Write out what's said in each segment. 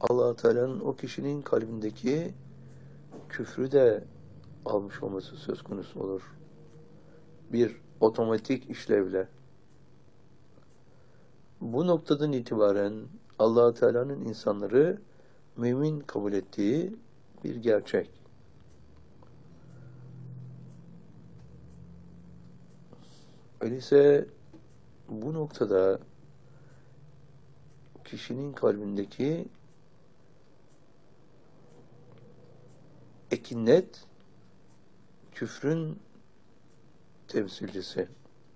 Allah Teala'nın o kişinin kalbindeki küfrü de almış olması söz konusu olur. Bir otomatik işlevle. Bu noktadan itibaren Allah Teala'nın insanları mümin kabul ettiği bir gerçek. Öyleyse bu noktada kişinin kalbindeki ekinnet küfrün temsilcisi.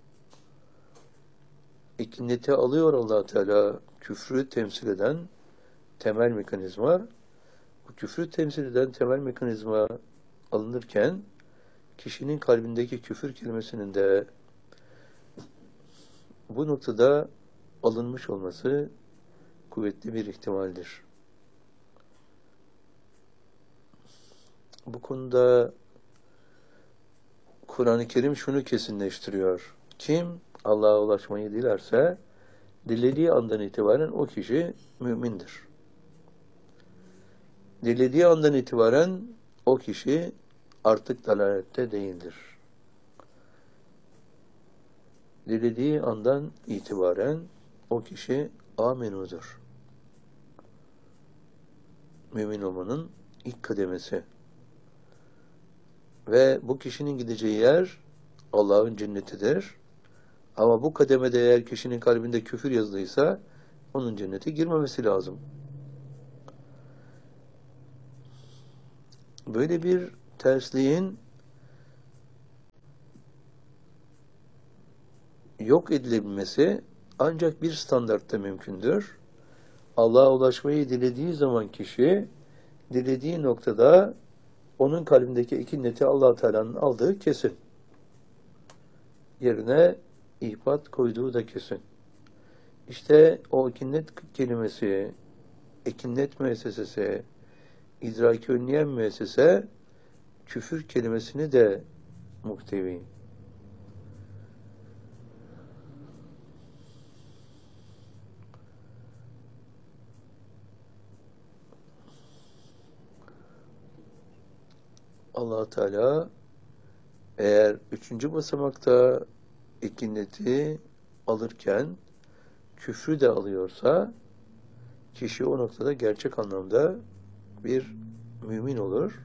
Ekinneti alıyor Allah Teala, küfrü temsil eden temel mekanizma. Bu küfrü temsil eden temel mekanizma alınırken kişinin kalbindeki küfür kelimesinin de bu noktada alınmış olması kuvvetli bir ihtimaldir. Bu konuda Kur'an-ı Kerim şunu kesinleştiriyor. Kim Allah'a ulaşmayı dilerse dilediği andan itibaren o kişi mümindir. Dilediği andan itibaren o kişi artık dalalette değildir. Dilediği andan itibaren o kişi amenudur. Mümin olmanın ilk kademesi. Ve bu kişinin gideceği yer Allah'ın cennetidir. Ama bu kademede eğer kişinin kalbinde küfür yazılıysa onun cennete girmemesi lazım. Böyle bir tersliğin yok edilebilmesi ancak bir standartta mümkündür. Allah'a ulaşmayı dilediği zaman kişi, dilediği noktada onun kalbindeki ekineti Allah Teala'nın aldığı kesin. Yerine ihbat koyduğu da kesin. İşte o ekinnet kelimesi, ekinnet müessesesi, idraki önleyen müessese, küfür kelimesini de muhtevi. Allah Teala eğer üçüncü basamakta ekinneti alırken küfrü de alıyorsa kişi o noktada gerçek anlamda bir mümin olur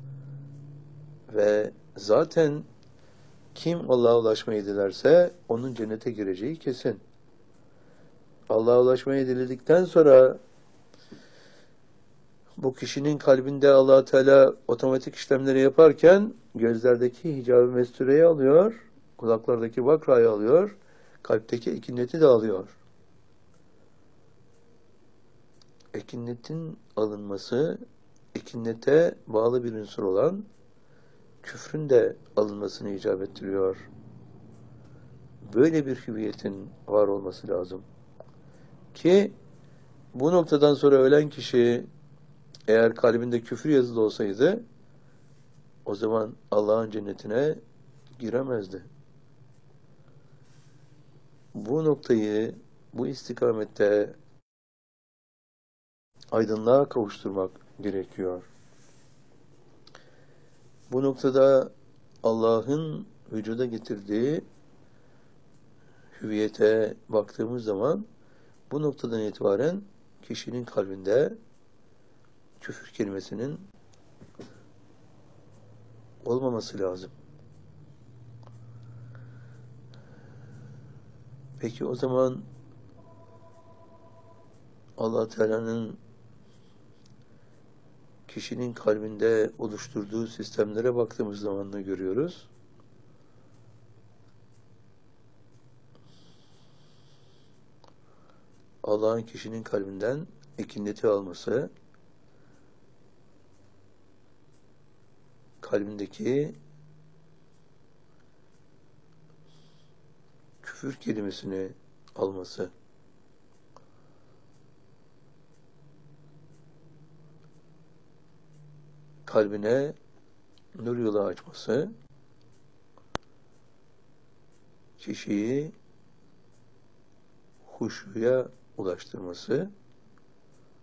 ve zaten kim Allah'a ulaşmayı dilerse onun cennete gireceği kesin. Allah'a ulaşmayı diledikten sonra bu kişinin kalbinde Allah Teala otomatik işlemleri yaparken gözlerdeki hicab-ı mestureyi alıyor, kulaklardaki bakrayı alıyor, kalpteki ekinneti de alıyor. Ekinnetin alınması, ekinnete bağlı bir unsur olan küfrün de alınmasını icap ettiriyor. Böyle bir hüviyetin var olması lazım. Ki bu noktadan sonra ölen kişi eğer kalbinde küfür yazılı olsaydı o zaman Allah'ın cennetine giremezdi. Bu noktayı bu istikamette aydınlığa kavuşturmak gerekiyor. Bu noktada Allah'ın vücuda getirdiği hüviyete baktığımız zaman bu noktadan itibaren kişinin kalbinde küfür kelimesinin olmaması lazım. Peki o zaman Allah Teala'nın kişinin kalbinde oluşturduğu sistemlere baktığımız zaman ne görüyoruz? Allah'ın kişinin kalbinden ekinneti alması, kalbindeki küfür kelimesini alması, kalbine nur yolu açması, kişiyi huşuya ulaştırması